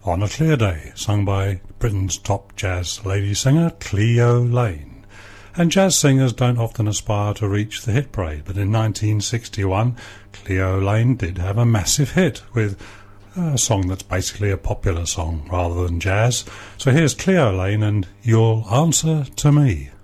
On a Clear Day, sung by Britain's top jazz lady singer Cleo Laine. And jazz singers don't often aspire to reach the hit parade, but in 1961 Cleo Laine did have a massive hit with a song that's basically a popular song rather than jazz. So here's Cleo Laine and You'll Answer to Me.